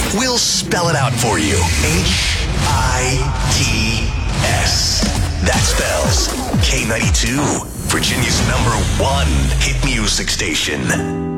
We'll spell it out for you. Hits. That spells K92, Virginia's #1 hit music station.